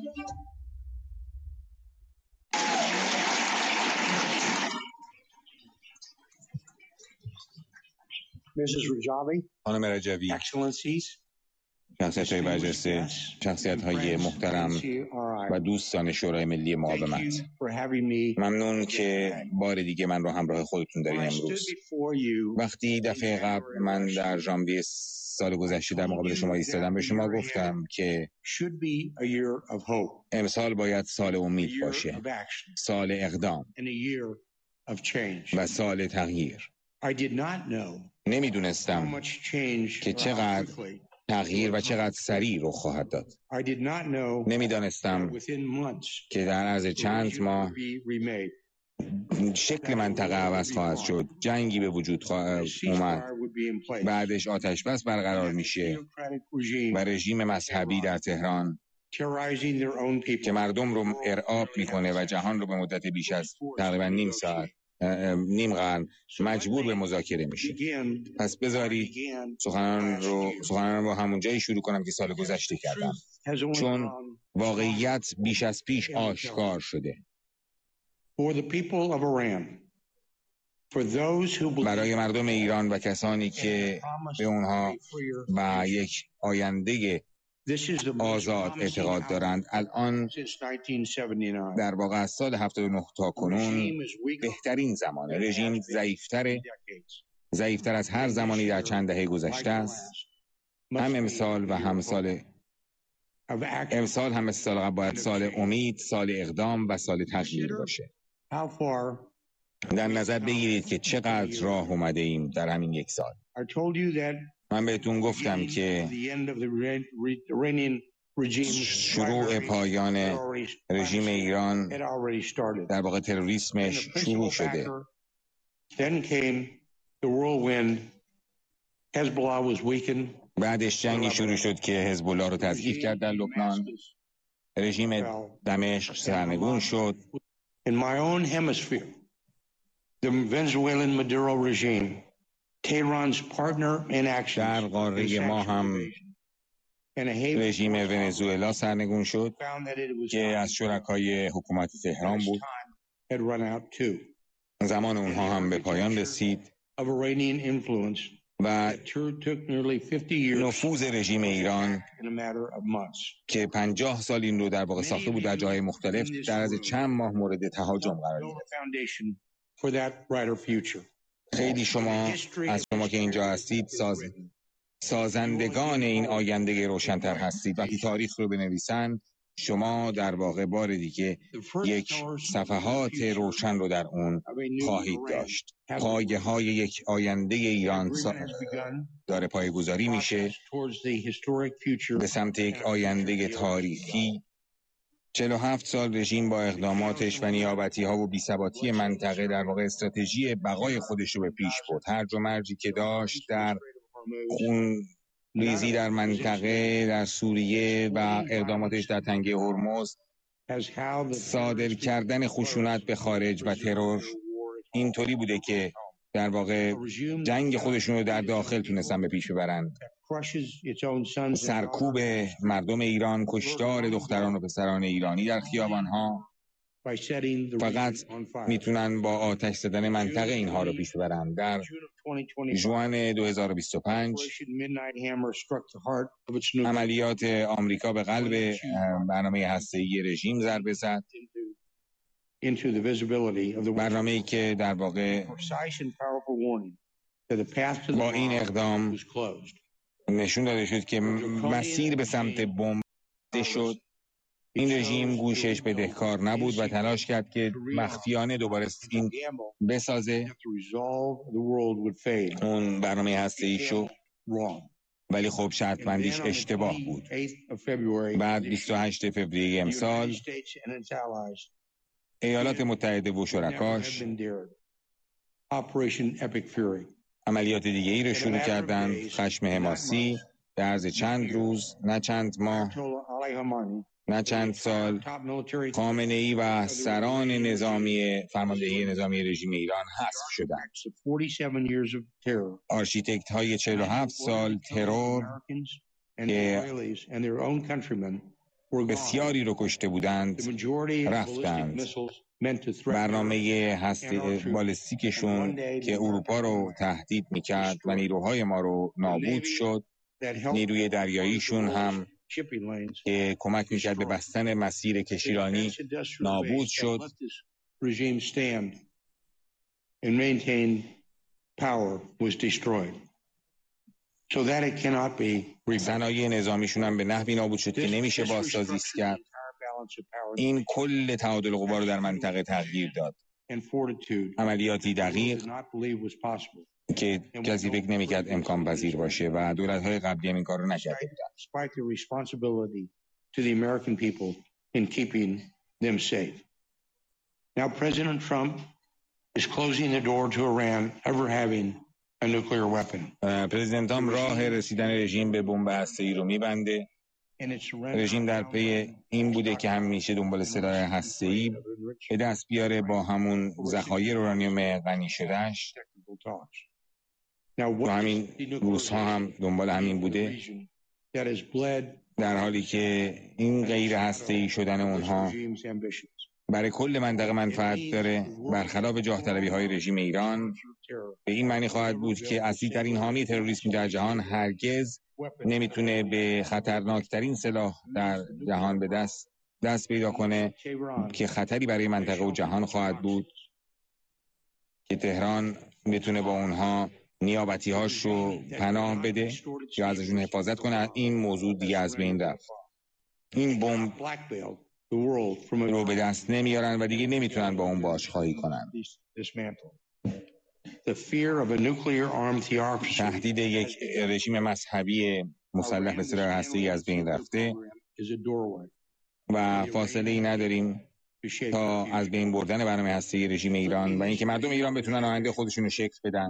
خانم رجوی، شخصیت‌های برجسته، شخصیت‌های محترم و دوستان شورای ملی مقاومت، ممنون که بار دیگه من رو همراه خودتون دارین امروز. وقتی دفعه قبل من در ژانویه سال گذشته در مقابل شما ایستادم، به شما گفتم که امسال باید سال امید باشه، سال اقدام و سال تغییر. نمیدونستم که چقدر تغییر و چقدر سریع رخ خواهد داد. نمیدانستم که در عرض چند ماه شکل منطقه عوض خواهد شد، جنگی به وجود خواهد اومد، بعدش آتش بس برقرار میشه و رژیم مذهبی در تهران که مردم رو ارعاب میکنه و جهان رو به مدت بیش از تقریبا نیم قرن مجبور به مذاکره میشه. پس بذارید سخنان رو همون جایی شروع کنم که سال گذشته کردم، چون واقعیت بیش از پیش آشکار شده. برای مردم ایران و کسانی که به اونها و یک آینده آزاد اعتقاد دارند، الان در واقع از سال 79 تا کنون بهترین زمانه. رژیم ضعیفتر از هر زمانی در چند دهه گذشته است. هم امسال هم مثل سال قبل باید سال امید، سال اقدام و سال تغییر باشه. در نظر بگیرید که چقدر راه اومده ایم در همین یک سال. من بهتون گفتم که شروع پایان رژیم ایران در واقع تروریسمش شروع شده. بعدش جنگی شروع شد که حزب الله رو تضعیف کرد در لبنان. رژیم دمشق سرنگون شد. The Venezuelan Maduro regime, Tehran's partner in action. در قاره ما هم رژیم ونزوئلا سرنگون شد که از شرکای حکومت تهران بود. زمان اونها هم به پایان رسید و نفوذ رژیم ایران که 50 سال این رو در واقع ساخته بود در جاهای مختلف، در از چند ماه مورد تهاجم قرار گرفت. خیلی از شما که اینجا هستید سازندگان این آینده روشن‌تر هستید. وقتی تاریخ رو بنویسن، شما در واقع بار دیگه یک صفحات روشن رو در اون خواهید داشت. پایه های یک آینده ایران داره پایه‌گذاری میشه به سمت یک آینده تاریخی. 47 سال رژیم با اقداماتش و نیابتی‌ها و بی‌ثباتی منطقه در واقع استراتژی بقای خودش رو به پیش برد. هرج و مرجی که داشت در خون ریزی در منطقه، در سوریه و اقداماتش در تنگه هرمز، صادر کردن خشونت به خارج و ترور، اینطوری بوده که در واقع جنگ خودشون رو در داخل تونستن به پیش ببرن. سرکوب مردم ایران، کشتار دختران و پسران ایرانی در خیابان‌ها، فقط میتونن با آتش زدن منطقه اینها رو پیش ببرن. در ژوئن 2025 عملیات آمریکا به قلب برنامه هسته‌ای رژیم ضربه زد. برنامه‌ای که در واقع با این اقدام نشون داده شد که مسیر به سمت بمب شد. این رژیم گوشش بدهکار نبود و تلاش کرد که مخفیانه دوباره این بسازه اون برنامه هسته‌ای شو، ولی خب شرط بندیش اشتباه بود. بعد 28 فوریه امسال ایالات متحده و شرکاش عملیات دیگه ای رو شروع کردند. خشم حماسی در عرض چند روز، نه چند ماه، نه چند سال، خامنه‌ای و سران نظامی فرماندهی نظامی رژیم ایران حذف شدند. آرشیتکت های 47 سال ترور که بسیاری رو کشته بودند رفتند. برنامه هسته بالستیکشون که اروپا رو تهدید میکرد و نیروهای ما رو نابود شد، نیروی دریاییشون هم که کمک میکرد به بستن مسیر کشیرانی نابود شد. صنایع نظامیشون هم به نحوی نابود شد که نمیشه بازسازی کرد. این کل تعادل قوا رو در منطقه تغییر داد. عملیاتی دقیق که کسی فکر نمی‌کرد امکان پذیر باشه و دولت‌های قبلی هم این کار رو نکرده بودن. Now President Trump is closing the door to Iran ever having a nuclear weapon. پرزیدنت ترامپ راه رسیدن رژیم به بمب هسته‌ای رو می‌بنده. رژیم در پی این بوده که همیشه دنبال سلاح هسته‌ای به دست بیاره با همون ذخایر اورانیوم غنی شدهش. و همین روزها هم دنبال همین بوده، در حالی که این غیر هسته‌ای شدن اونها برای کل منطقه منفعت داره، برخلاف جاه طلبی های رژیم ایران. به این معنی خواهد بود که اصلی‌ترین حامی تروریسم در جهان هرگز نمیتونه به خطرناکترین سلاح در جهان به دست پیدا کنه که خطری برای منطقه و جهان خواهد بود که تهران بتونه با اونها نیابتی‌هاش رو پناه بده یا ازشون حفاظت کنه. این موضوع دیگه از بین رفت. این بمب رو به دست نمیارن و دیگه نمیتونن با اون بازخواهی کنن. تهدید یک رژیم مذهبی مسلح به سلاح هسته‌ای از بین رفته و فاصله ای نداریم تا از بین بردن برنامه هسته‌ای رژیم ایران و اینکه مردم ایران بتونن آینده خودشون رو شکل بدن.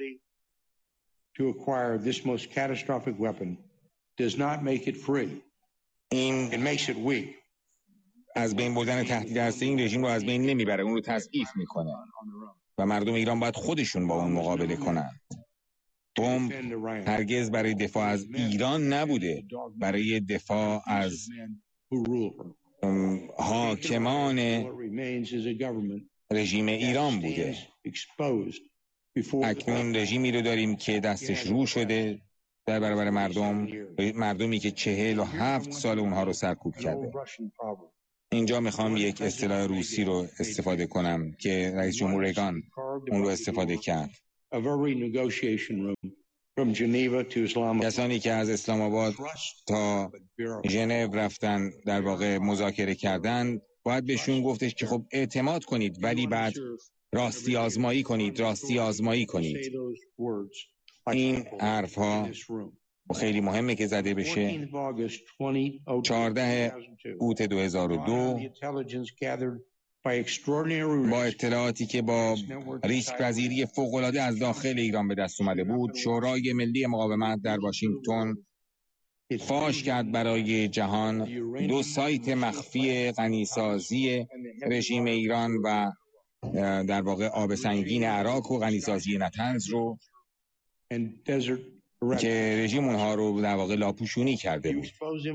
این از بین بردن تهدید هسته‌ای این رژیم رو از بین نمیبره، اون رو تضعیف میکنه و مردم ایران باید خودشون با اون مقابله کنن. بمب هرگز برای دفاع از ایران نبوده، برای دفاع از حاکمان رژیم ایران بوده. اکنون رژیمی رو داریم که دستش رو شده در برابر مردمی که 47 سال اونها رو سرکوب کرده. اینجا میخوام یک اصطلاح روسی رو استفاده کنم که رئیس جمهور ریگان اون رو استفاده کرد. کسانی که از اسلام آباد تا ژنو رفتن در واقع مذاکره کردن، باید بهشون گفتش که خب اعتماد کنید ولی بعد راستی آزمایی کنید. این حرفها خیلی مهمه که زده بشه. 14 اوت 2002 با اطلاعاتی که با ریسک پذیری فوق‌العاده از داخل ایران به دست اومده بود، شورای ملی مقاومت در واشنگتن فاش کرد برای جهان 2 سایت مخفی غنیسازی رژیم ایران و در واقع آب سنگین عراق و غنیسازی نتنز رو که رژیم اونها رو در واقع لاپوشونی کرده بود.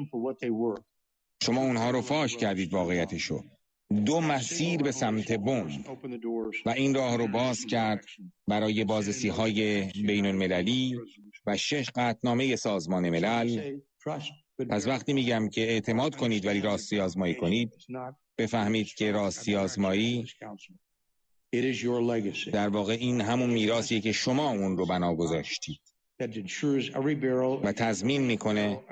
شما اونها رو فاش کردید واقعیتشو. 2 مسیر به سمت بمب و این راه رو باز کرد برای بازرسی‌های بین‌المللی و 6 قطعنامه سازمان ملل. پس وقتی میگم که اعتماد کنید ولی راستی آزمایی کنید، بفهمید که راستی آزمایی در واقع این همون میراثیه که شما اون رو بنا گذاشتید و تضمین میکنه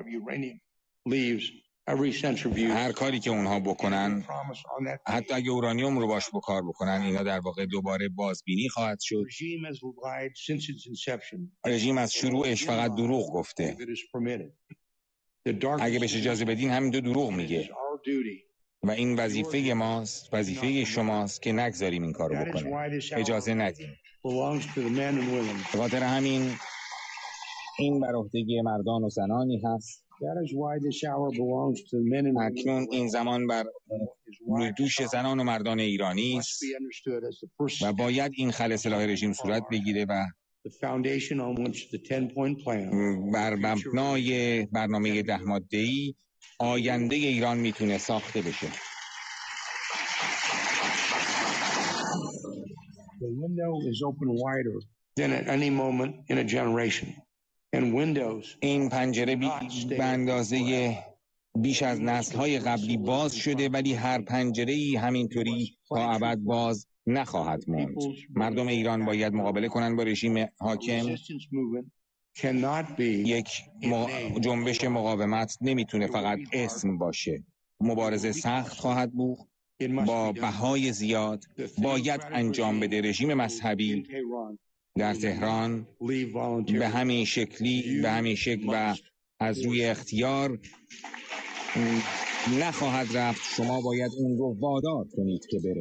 هر کاری که اونها بکنن، حتی اگه اورانیوم رو باش بکار بکنن، اینا در واقع دوباره بازبینی خواهد شد. رژیم از شروعش فقط دروغ گفته. اگه بهش اجازه بدین همین دروغ میگه و این وظیفه ماست، وظیفه شماست که نگذاریم این کارو بکنه. اجازه ندیم. به خاطر همین این بر عهده مردان و زنانی هست. اکنون این زمان بر دوش زنان و مردان ایرانی است و باید این خلع سلاح رژیم صورت بگیره و بر مبنای برنامه 10 ماده‌ای آینده ایران میتونه ساخته بشه. The window is open wider than at any moment in a generation. And windows این پنجره به اندازه بیش از نسل‌های قبلی باز شده، ولی هر پنجره‌ای همینطوری تا ابد باز نخواهد ماند. مردم ایران باید مقابله کنند با رژیم حاکم. یک جنبش مقاومت نمیتونه فقط اسم باشه. مبارزه سخت خواهد بود، با بهای زیاد باید انجام بده. رژیم مذهبی در تهران به همین شکل و از روی اختیار نخواهد رفت. شما باید اون رو وادار کنید که بره.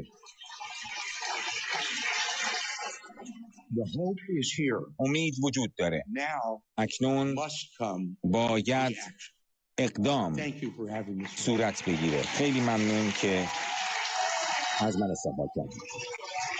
امید وجود داره. اکنون باید اقدام صورت بگیره. خیلی ممنون که از من استفاده کردید.